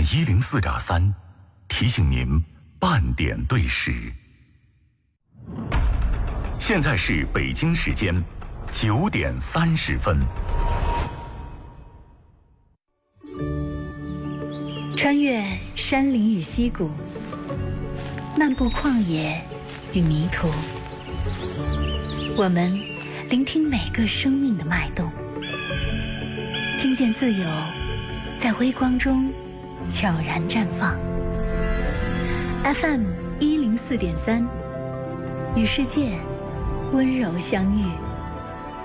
104.3，提醒您半点对时。现在是北京时间9点30分。 穿越山林与溪谷，漫步旷野与迷途，我们聆听每个生命的脉动，听见自由在微光中悄然绽放。FM 104.3，与世界温柔相遇。